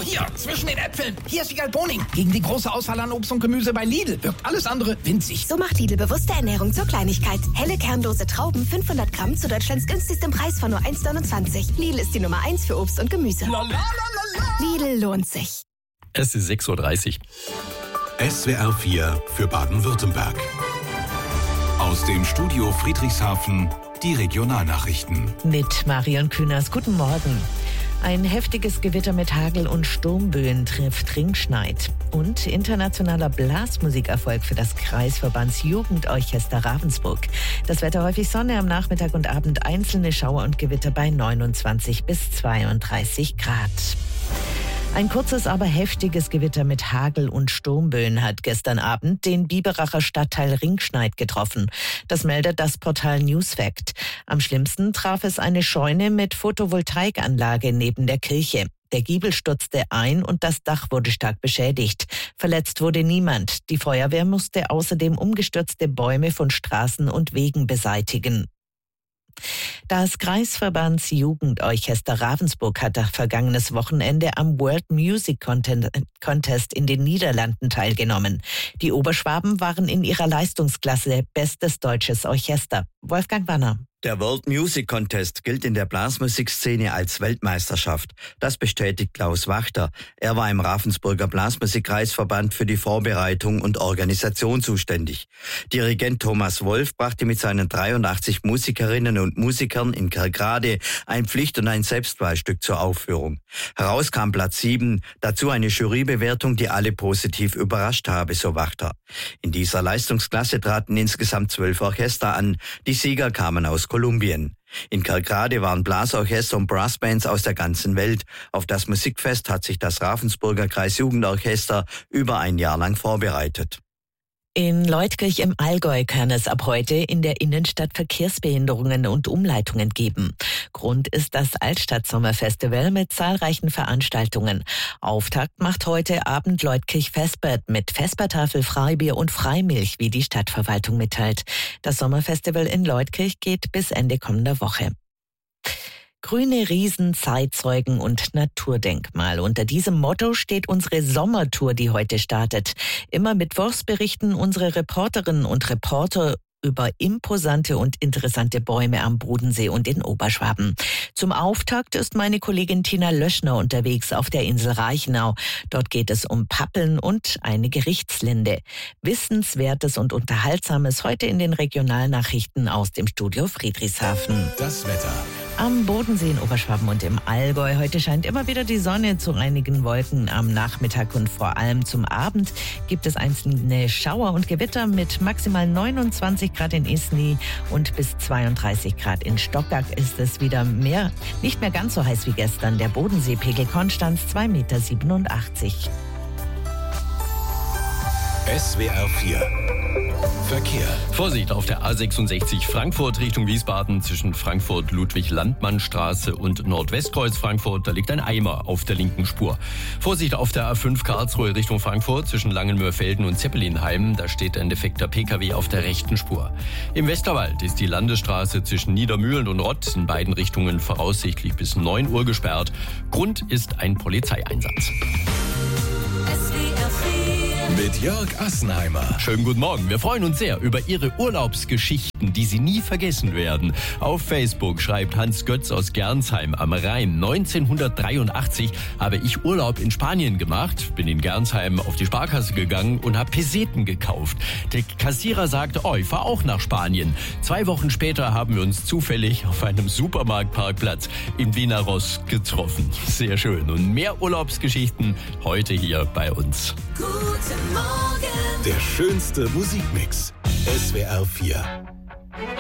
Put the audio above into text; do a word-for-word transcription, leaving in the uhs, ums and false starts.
Oh, hier, zwischen den Äpfeln. Hier ist Egal Boning. Gegen die große Auswahl an Obst und Gemüse bei Lidl wirkt alles andere winzig. So macht Lidl bewusste Ernährung zur Kleinigkeit. Helle, kernlose Trauben, fünfhundert Gramm zu Deutschlands günstigstem Preis von nur eins neunundzwanzig. Lidl ist die Nummer eins für Obst und Gemüse. Lidl lohnt sich. Es ist sechs Uhr dreißig. S W R vier für Baden-Württemberg. Aus dem Studio Friedrichshafen die Regionalnachrichten. Mit Marion Kühners. Guten Morgen. Ein heftiges Gewitter mit Hagel und Sturmböen trifft Ringschneid. Und internationaler Blasmusikerfolg für das Kreisverbandsjugendorchester Ravensburg. Das Wetter häufig Sonne, am Nachmittag und Abend einzelne Schauer und Gewitter bei neunundzwanzig bis zweiunddreißig Grad. Ein kurzes, aber heftiges Gewitter mit Hagel und Sturmböen hat gestern Abend den Biberacher Stadtteil Ringschneid getroffen. Das meldet das Portal Newsfact. Am schlimmsten traf es eine Scheune mit Photovoltaikanlage neben der Kirche. Der Giebel stürzte ein und das Dach wurde stark beschädigt. Verletzt wurde niemand. Die Feuerwehr musste außerdem umgestürzte Bäume von Straßen und Wegen beseitigen. Das Kreisverbandsjugendorchester Ravensburg hat vergangenes Wochenende am World Music Contest in den Niederlanden teilgenommen. Die Oberschwaben waren in ihrer Leistungsklasse bestes deutsches Orchester. Wolfgang Wanner. Der World Music Contest gilt in der Blasmusikszene als Weltmeisterschaft. Das bestätigt Klaus Wachter. Er war im Ravensburger Blasmusikkreisverband für die Vorbereitung und Organisation zuständig. Dirigent Thomas Wolf brachte mit seinen dreiundachtzig Musikerinnen und Musikern in Kerkrade ein Pflicht- und ein Selbstwahlstück zur Aufführung. Heraus kam Platz sieben, dazu eine Jurybewertung, die alle positiv überrascht habe, so Wachter. In dieser Leistungsklasse traten insgesamt zwölf Orchester an. Die Sieger kamen aus Kolumbien. In Kerkrade waren Blasorchester und Brassbands aus der ganzen Welt. Auf das Musikfest hat sich das Ravensburger Kreisjugendorchester über ein Jahr lang vorbereitet. In Leutkirch im Allgäu kann es ab heute in der Innenstadt Verkehrsbehinderungen und Umleitungen geben. Grund ist das Altstadt-Sommerfestival mit zahlreichen Veranstaltungen. Auftakt macht heute Abend Leutkirch Vesper mit Vespertafel, Freibier und Freimilch, wie die Stadtverwaltung mitteilt. Das Sommerfestival in Leutkirch geht bis Ende kommender Woche. Grüne Riesen, Zeitzeugen und Naturdenkmal. Unter diesem Motto steht unsere Sommertour, die heute startet. Immer mittwochs berichten unsere Reporterinnen und Reporter über imposante und interessante Bäume am Bodensee und in Oberschwaben. Zum Auftakt ist meine Kollegin Tina Löschner unterwegs auf der Insel Reichenau. Dort geht es um Pappeln und eine Gerichtslinde. Wissenswertes und Unterhaltsames heute in den Regionalnachrichten aus dem Studio Friedrichshafen. Das Wetter. Am Bodensee in Oberschwaben und im Allgäu. Heute scheint immer wieder die Sonne, zu einigen Wolken am Nachmittag und vor allem zum Abend gibt es einzelne Schauer und Gewitter mit maximal neunundzwanzig Grad in Isny und bis zweiunddreißig Grad in Stockach ist es wieder mehr, nicht mehr ganz so heiß wie gestern. Der Bodenseepegel Konstanz zwei Komma siebenundachtzig Meter. S W R vier Verkehr. Vorsicht auf der A sechsundsechzig Frankfurt Richtung Wiesbaden zwischen Frankfurt-Ludwig-Landmann-Straße und Nordwestkreuz Frankfurt. Da liegt ein Eimer auf der linken Spur. Vorsicht auf der A fünf Karlsruhe Richtung Frankfurt zwischen Langenmörfelden und Zeppelinheim. Da steht ein defekter Pkw auf der rechten Spur. Im Westerwald ist die Landesstraße zwischen Niedermühlen und Rott in beiden Richtungen voraussichtlich bis neun Uhr gesperrt. Grund ist ein Polizeieinsatz. Mit Jörg Assenheimer. Schönen guten Morgen. Wir freuen uns sehr über Ihre Urlaubsgeschichten, die Sie nie vergessen werden. Auf Facebook schreibt Hans Götz aus Gernsheim am Rhein. neunzehnhundertdreiundachtzig habe ich Urlaub in Spanien gemacht, bin in Gernsheim auf die Sparkasse gegangen und habe Peseten gekauft. Der Kassierer sagte, oh, ich fahre auch nach Spanien. Zwei Wochen später haben wir uns zufällig auf einem Supermarktparkplatz in Wiener-Ross getroffen. Sehr schön. Und mehr Urlaubsgeschichten heute hier bei uns. Guten Morgen. Der schönste Musikmix. S W R vier.